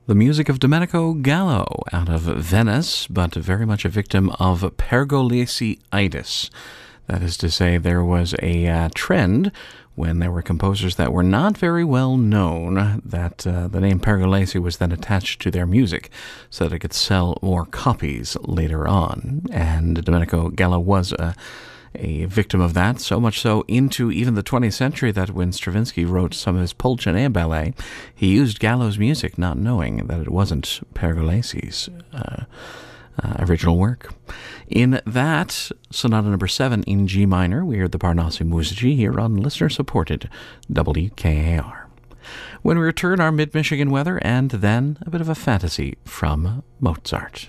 The music of Domenico Gallo out of Venice, but very much a victim of pergolesi-itis. That is to say, there was a trend when there were composers that were not very well known that the name Pergolesi was then attached to their music so that it could sell more copies later on. And Domenico Gallo was a victim of that, so much so into even the 20th century that when Stravinsky wrote some of his Pulcinella ballet, he used Gallo's music, not knowing that it wasn't Pergolesi's original work. In that, Sonata Number 7 in G minor, we heard the Parnassi Musici here on listener-supported WKAR. When we return, our mid-Michigan weather, and then a bit of a fantasy from Mozart.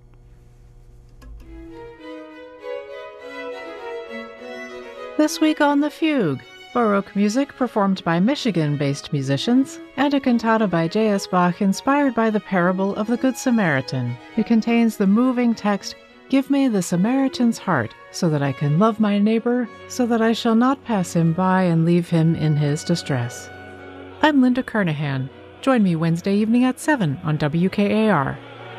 This week on The Fugue, Baroque music performed by Michigan-based musicians, and a cantata by J.S. Bach inspired by the parable of the Good Samaritan. It contains the moving text, "Give me the Samaritan's heart, so that I can love my neighbor, so that I shall not pass him by and leave him in his distress." I'm Linda Kernahan. Join me Wednesday evening at 7 on WKAR.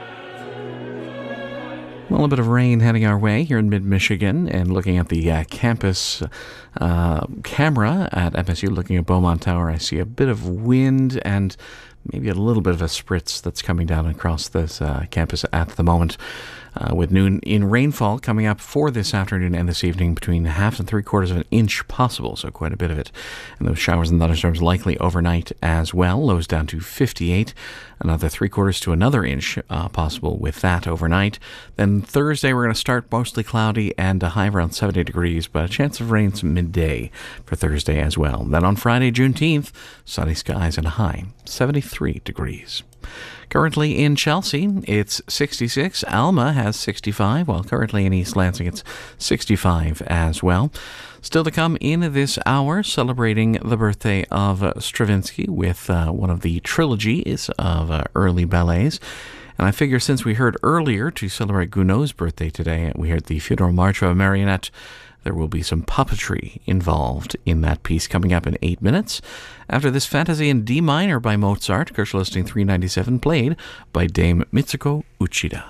Well, a bit of rain heading our way here in mid-Michigan, and looking at the campus camera at MSU, looking at Beaumont Tower, I see a bit of wind and maybe a little bit of a spritz that's coming down across this campus at the moment, with noon in rainfall coming up for this afternoon and this evening, between 1/2 and 3/4 of an inch possible, so quite a bit of it. And those showers and thunderstorms likely overnight as well. Lows down to 58, another 3/4 to another inch possible with that overnight. Then Thursday we're going to start mostly cloudy and a high around 70 degrees, but a chance of rain midday for Thursday as well. Then on Friday, Juneteenth, sunny skies and a high 73 degrees. Currently in Chelsea, it's 66. Alma has 65, while currently in East Lansing, it's 65 as well. Still to come in this hour, celebrating the birthday of Stravinsky with one of the trilogies of early ballets. And I figure since we heard earlier to celebrate Gounod's birthday today, we heard the Funeral March of a Marionette, there will be some puppetry involved in that piece coming up in 8 minutes. After this, Fantasy in D minor by Mozart, Kirschlisting 397, played by Dame Mitsuko Uchida.